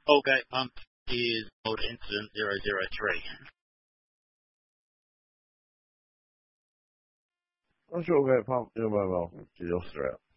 Okay, is mode incident 003. I'm sure we'll get pumped. You're welcome to your threat.